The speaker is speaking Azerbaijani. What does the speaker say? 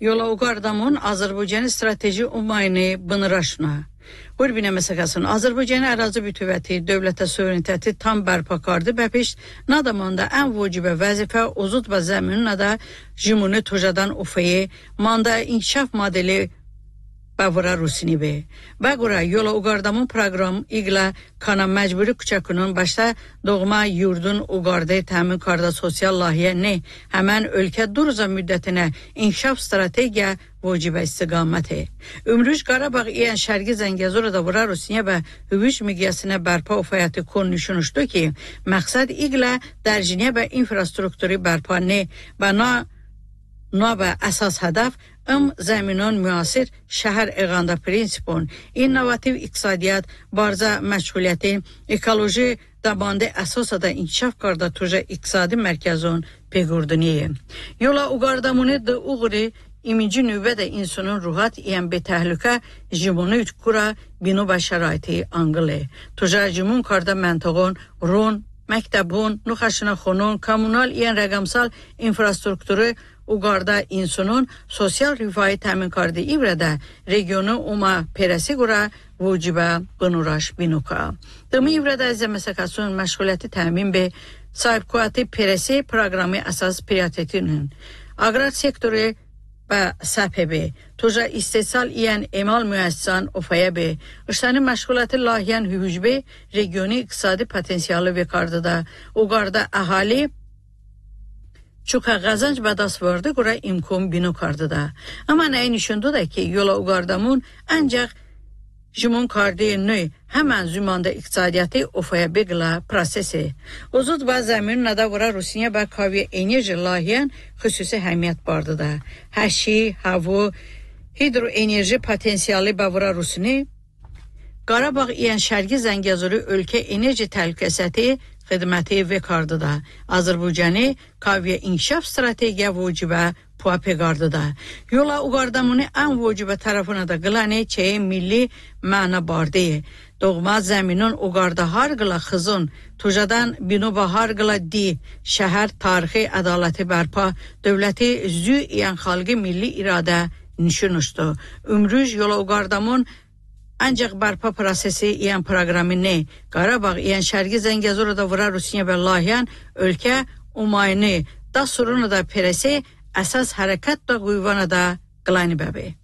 Yola uqardamın Azərbaycan strateji umayını bınıraşına. Urbinə məsəkasının Azərbaycan ərazi bütövləti, dövlətə suvereniteti tam bərpa qardı bəpiş, nadamanda ən vacibə vəzifə uzut və zəminə də jimuni tojadan ufayı, manda inkişaf modeli Bavara Rusini be. Bəqura yola uqardamın proqram iqlə kana məcburi küçəkunun başda doğma yurdun uqardı təmin qarda sosial layihə ne həmən ölkə duruza müddətinə inkişaf strategiya vacibə istiqaməti. Ümrüş Qarabağ iən şərqi Zəngəzurda Bavara Rusiniyə və hüvüc miqyasına bərpa ufayatı konuşulmuşdu ki, məqsəd iqlə dərciniyə və infrastrukturu bərpa ne və na əsas hədəf zəminun müasir şəhər eğanda prinsipun, innovativ iqtisadiyyat, barza məşğuliyyəti, ekoloji dabandı əsasada inkişaf qarda tuja iqtisadi mərkəzun pegurduniye. Yola uqardamını da uğri iminci nüvbədə insanın ruhat iən be təhlükə jimunu üçkura binu və şəraiti anqılı. Tuja jimun qarda məntəqon, ron, məktəbun, nuxaşına xonun, kommunal iən rəqəmsal infrastrukturu uqarda insanın sosial rifahı təmin qardı ivrədə regionu uma perəsi qura vacibə qınuraş binuka. Dımı ivrədə əzəməsəkasının məşğuliyyəti təmin be sahib kuatı perəsi proqramı əsas prioritetinin. Agrar sektoru və səpəbi, tuja istehsal iən emal müəssisan ofaya be, ıştani məşğuliyyəti layihən hüvücbe regionu iqtisadi potensiyalı ve qardıda, uqarda əhali Çuqa qazanc bədas vardı, qura imkan binu kardı da. Ama nəyin işindu da ki, yola uqardamın ancaq jimun kardı nöy həmən zümanda iqtisadiyyatı ofaya beqla prosesi. Uzud və zəminin da qura Rusiya və kaviyə enerji layihən xüsusi həmiyyət bardı da. Həşi, havu, hidroenerji potensiyalı bəvura Rusini, Qarabağ iən şərqi Zəngəzuru ölkə enerji təhlükəsiyyəti xidməti və qardıda. Azərbaycanı kaviyə inkişaf strategiya vacibə puapə qardıda. Yola uqardamını ən vacibə tərəfına da qılani çəyə milli məna bardı. Doğma zəminin uqarda harqıla xızın, tujadan binu və harqıla di, şəhər tarixi ədaləti bərpa, dövləti zü iən xalqı milli iradə nişinuşdu. Ümrüj yola uqardamın ancaq bərpa prosesi iən proqramı ne? Qarabağ iən şərqi Zəngəzurda Vura Rusiya və layihən ölkə umayını da surunu da peresi əsas hərəkət da quyvana da qılani bəbi.